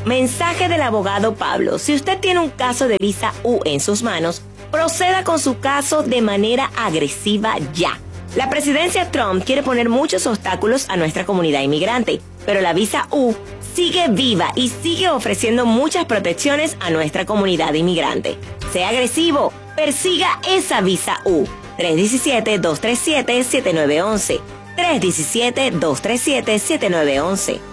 Mensaje del abogado Pablo. Si usted tiene un caso de visa U en sus manos, proceda con su caso de manera agresiva ya. La presidencia Trump quiere poner muchos obstáculos a nuestra comunidad inmigrante, pero la visa U sigue viva y sigue ofreciendo muchas protecciones a nuestra comunidad inmigrante. Sea agresivo, persiga esa visa U. 317-237-7911. 317-237-7911.